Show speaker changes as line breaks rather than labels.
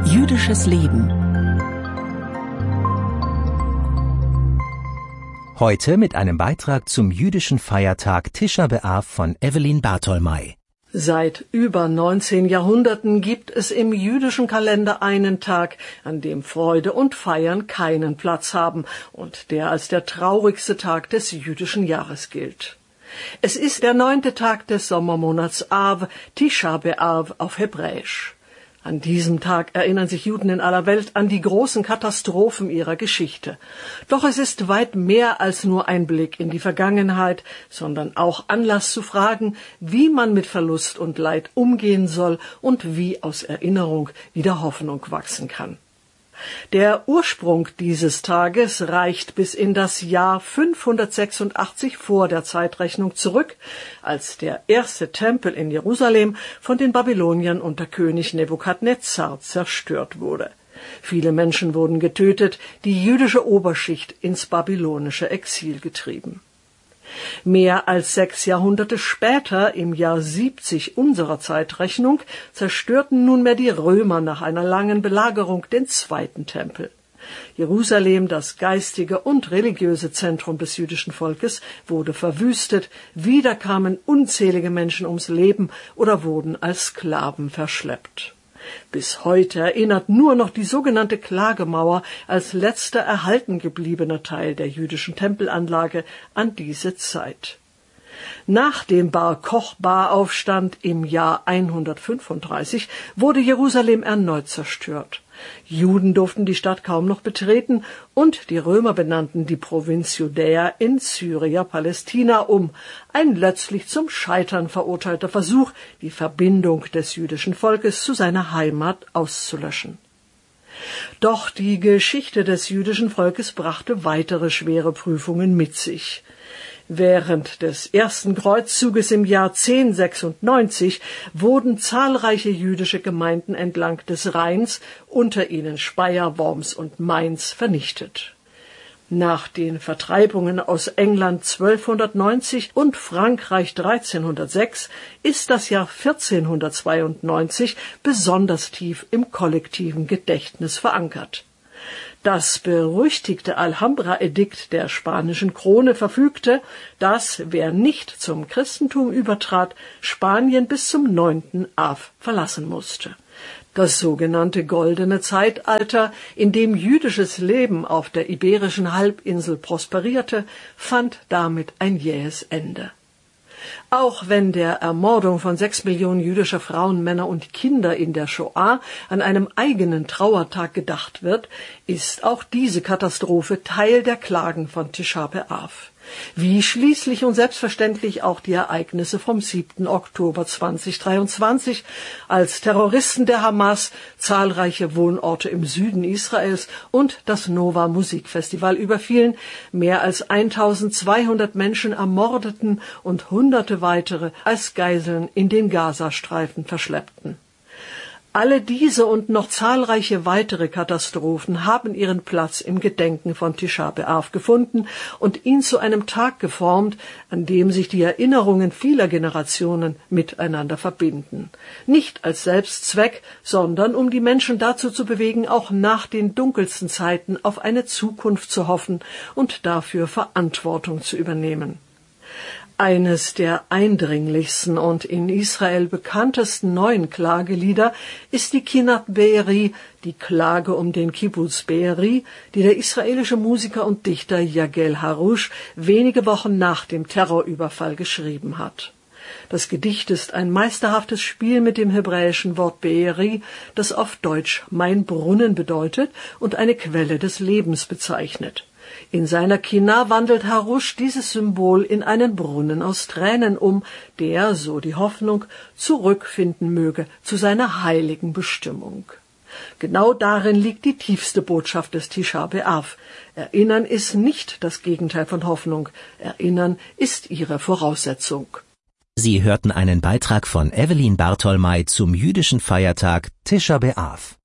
Jüdisches Leben.
Heute mit einem Beitrag zum jüdischen Feiertag Tisha B'Av von Evelyn Bartolmei.
Seit über 19 Jahrhunderten gibt es im jüdischen Kalender einen Tag, an dem Freude und Feiern keinen Platz haben und der als der traurigste Tag des jüdischen Jahres gilt. Es ist der 9. Tag des Sommermonats Av, Tisha B'Av auf Hebräisch. An diesem Tag erinnern sich Juden in aller Welt an die großen Katastrophen ihrer Geschichte. Doch es ist weit mehr als nur ein Blick in die Vergangenheit, sondern auch Anlass zu fragen, wie man mit Verlust und Leid umgehen soll und wie aus Erinnerung wieder Hoffnung wachsen kann. Der Ursprung dieses Tages reicht bis in das Jahr 586 vor der Zeitrechnung zurück, als der erste Tempel in Jerusalem von den Babyloniern unter König Nebukadnezar zerstört wurde. Viele Menschen wurden getötet, die jüdische Oberschicht ins babylonische Exil getrieben. Mehr als 6 Jahrhunderte später, im Jahr 70 unserer Zeitrechnung, zerstörten nunmehr die Römer nach einer langen Belagerung den zweiten Tempel. Jerusalem, das geistige und religiöse Zentrum des jüdischen Volkes, wurde verwüstet, wieder kamen unzählige Menschen ums Leben oder wurden als Sklaven verschleppt. Bis heute erinnert nur noch die sogenannte Klagemauer als letzter erhalten gebliebener Teil der jüdischen Tempelanlage an diese Zeit. Nach dem Bar-Kochba-Aufstand im Jahr 135 wurde Jerusalem erneut zerstört. Juden durften die Stadt kaum noch betreten und die Römer benannten die Provinz Judäa in Syria-Palästina um. Ein letztlich zum Scheitern verurteilter Versuch, die Verbindung des jüdischen Volkes zu seiner Heimat auszulöschen. Doch die Geschichte des jüdischen Volkes brachte weitere schwere Prüfungen mit sich. Während des ersten Kreuzzuges im Jahr 1096 wurden zahlreiche jüdische Gemeinden entlang des Rheins, unter ihnen Speyer, Worms und Mainz, vernichtet. Nach den Vertreibungen aus England 1290 und Frankreich 1306 ist das Jahr 1492 besonders tief im kollektiven Gedächtnis verankert. Das berüchtigte Alhambra-Edikt der spanischen Krone verfügte, dass, wer nicht zum Christentum übertrat, Spanien bis zum 9. Av verlassen musste. Das sogenannte Goldene Zeitalter, in dem jüdisches Leben auf der iberischen Halbinsel prosperierte, fand damit ein jähes Ende. Auch wenn der Ermordung von 6 Millionen jüdischer Frauen, Männer und Kinder in der Shoah an einem eigenen Trauertag gedacht wird, ist auch diese Katastrophe Teil der Klagen von Tisha B'Av. Wie schließlich und selbstverständlich auch die Ereignisse vom 7. Oktober 2023, als Terroristen der Hamas zahlreiche Wohnorte im Süden Israels und das Nova Musikfestival überfielen, mehr als 1200 Menschen ermordeten und Hunderte weitere als Geiseln in den Gazastreifen verschleppten. Alle diese und noch zahlreiche weitere Katastrophen haben ihren Platz im Gedenken von Tisha B'Av gefunden und ihn zu einem Tag geformt, an dem sich die Erinnerungen vieler Generationen miteinander verbinden. Nicht als Selbstzweck, sondern um die Menschen dazu zu bewegen, auch nach den dunkelsten Zeiten auf eine Zukunft zu hoffen und dafür Verantwortung zu übernehmen. Eines der eindringlichsten und in Israel bekanntesten neuen Klagelieder ist die Kinat Be'eri, die Klage um den Kibbutz Be'eri, die der israelische Musiker und Dichter Yagel Harush wenige Wochen nach dem Terrorüberfall geschrieben hat. Das Gedicht ist ein meisterhaftes Spiel mit dem hebräischen Wort Be'eri, das auf Deutsch mein Brunnen bedeutet und eine Quelle des Lebens bezeichnet. In seiner Kina wandelt Harush dieses Symbol in einen Brunnen aus Tränen um, der, so die Hoffnung, zurückfinden möge zu seiner heiligen Bestimmung. Genau darin liegt die tiefste Botschaft des Tisha B'Av. Erinnern ist nicht das Gegenteil von Hoffnung. Erinnern ist ihre Voraussetzung.
Sie hörten einen Beitrag von Evelyn Bartolmei zum jüdischen Feiertag Tisha B'Av.